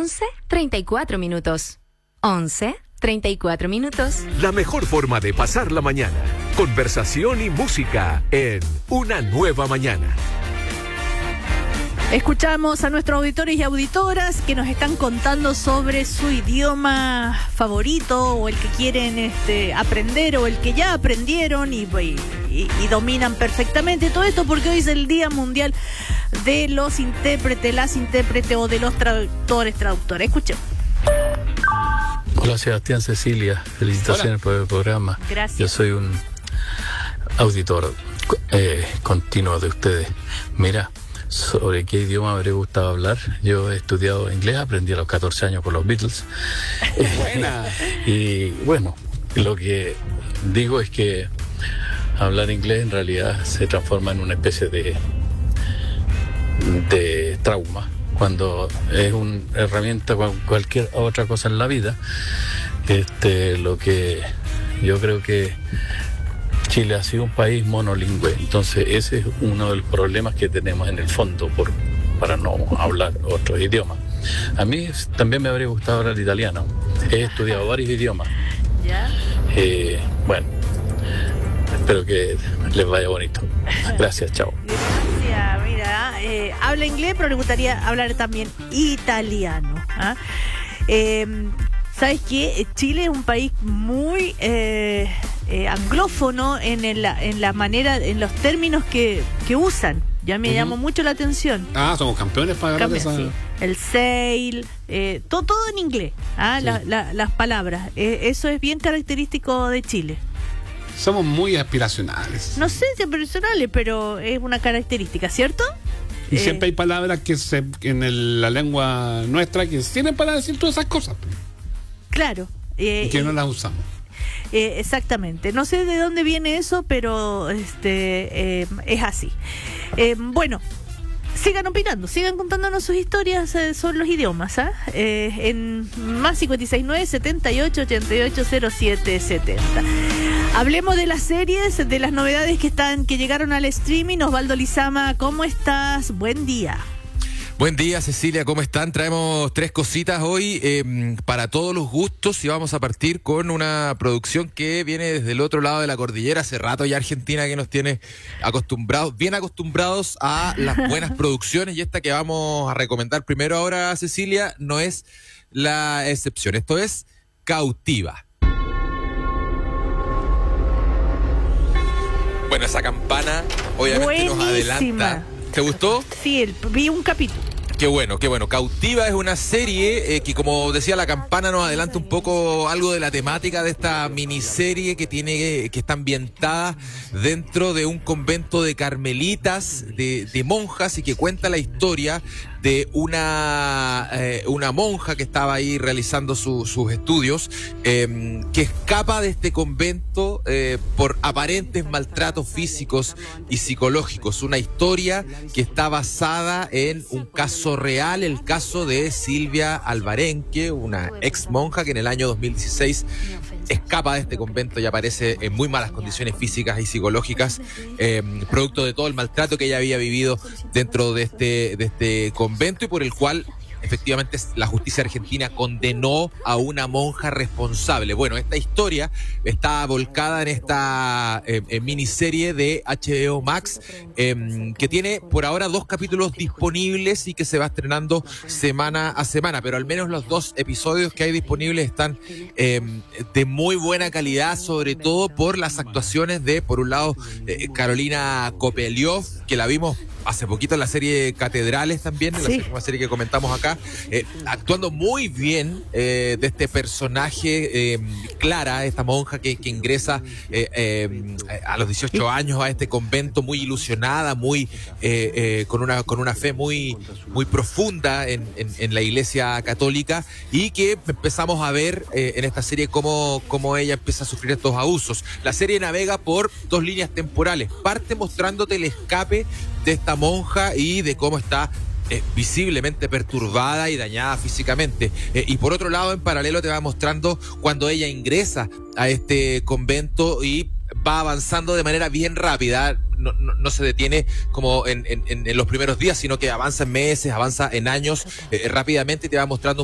11:34 minutos. 11:34 minutos. La mejor forma de pasar la mañana. Conversación y música en Una Nueva Mañana. Escuchamos a nuestros auditores y auditoras que nos están contando sobre su idioma favorito o el que quieren aprender o el que ya aprendieron y dominan perfectamente. Todo esto porque hoy es el Día Mundial de los Intérpretes, las intérpretes o de los traductores. Escuchen. Hola Sebastián, Cecilia, felicitaciones por el programa. Gracias. Yo soy un auditor continuo de ustedes. Mira, ¿sobre qué idioma me habría gustado hablar? Yo he estudiado inglés, aprendí a los 14 años por los Beatles. Buena. Y bueno, lo que digo es que hablar inglés en realidad se transforma en una especie de trauma, cuando es una herramienta con cualquier otra cosa en la vida. Lo que yo creo que Chile ha sido un país monolingüe, entonces ese es uno de los problemas que tenemos en el fondo para no hablar otros idiomas. A mí también me habría gustado hablar italiano, he estudiado varios idiomas. ¿Ya? Bueno, espero que les vaya bonito. Gracias, chao. Gracias, mira, habla inglés, pero le gustaría hablar también italiano. ¿Sabes qué? Chile es un país muy anglófono en la manera, en los términos que usan. Ya me llamó mucho la atención. Somos campeones para agarrar esa... Sí. El sail, todo en inglés. Sí. Las palabras. Eso es bien característico de Chile. Somos muy aspiracionales. No sé si aspiracionales, pero es una característica, ¿cierto? Y siempre hay palabras en la lengua nuestra que sirven para decir todas esas cosas. Claro. Y que no las usamos. Exactamente. No sé de dónde viene eso, pero es así. Bueno, sigan opinando, sigan contándonos sus historias sobre los idiomas. En más 569-7888-0770. Hablemos de las series, de las novedades que llegaron al streaming. Osvaldo Lizama, ¿cómo estás? Buen día. Buen día, Cecilia, ¿cómo están? Traemos 3 cositas hoy para todos los gustos y vamos a partir con una producción que viene desde el otro lado de la cordillera. Hace rato ya Argentina que nos tiene bien acostumbrados a las buenas producciones, y esta que vamos a recomendar primero ahora, Cecilia, no es la excepción. Esto es Cautiva. Bueno, esa campana obviamente nos adelanta. ¿Te gustó? Sí, vi un capítulo. Qué bueno. Cautiva es una serie que, como decía la campana, nos adelanta un poco algo de la temática de esta miniserie que está ambientada dentro de un convento de carmelitas, de monjas, y que cuenta la historia de una monja que estaba ahí realizando sus estudios, que escapa de este convento por aparentes maltratos físicos y psicológicos. Una historia que está basada en un caso real, el caso de Silvia Alvarenque, una ex monja que en el año 2016 escapa de este convento y aparece en muy malas condiciones físicas y psicológicas, producto de todo el maltrato que ella había vivido dentro de este convento, y por el cual efectivamente la justicia argentina condenó a una monja responsable. Bueno, esta historia está volcada en esta miniserie de HBO Max, que tiene por ahora 2 capítulos disponibles y que se va estrenando semana a semana, pero al menos los 2 episodios que hay disponibles están de muy buena calidad, sobre todo por las actuaciones de, por un lado, Carolina Kopeliov, que la vimos hace poquito en la serie Catedrales también, sí, la serie que comentamos acá, actuando muy bien de este personaje, Clara, esta monja que ingresa a los 18 años a este convento, muy ilusionada, muy con una fe muy profunda en la Iglesia Católica, y que empezamos a ver en esta serie cómo ella empieza a sufrir estos abusos. La serie navega por 2 líneas temporales. Parte mostrándote el escape de esta monja y de cómo está visiblemente perturbada y dañada físicamente, y por otro lado, en paralelo, te va mostrando cuando ella ingresa a este convento y va avanzando de manera bien rápida. No se detiene como en los primeros días, sino que avanza en meses, avanza en años, rápidamente, y te va mostrando